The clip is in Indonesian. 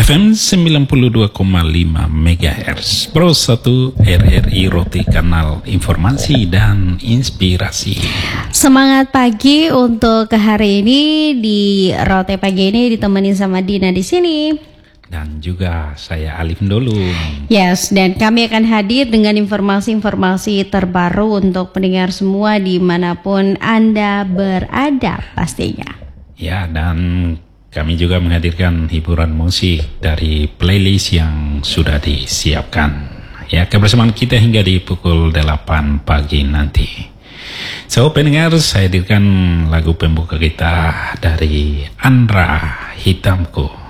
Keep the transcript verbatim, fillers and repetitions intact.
F M sembilan puluh dua koma lima megahertz Pro satu R R I Rote, kanal informasi dan inspirasi. Semangat pagi untuk hari ini. Di Rote pagi ini ditemani sama Dina di sini. Dan juga saya Alif Ndolung. Yes, dan kami akan hadir dengan informasi-informasi terbaru untuk pendengar semua dimanapun Anda berada pastinya. Ya, dan kami juga menghadirkan hiburan musik dari playlist yang sudah disiapkan. Ya, kebersamaan kita hingga di pukul delapan pagi nanti. So, pendengar, saya hadirkan lagu pembuka kita dari Andra, Hitamku.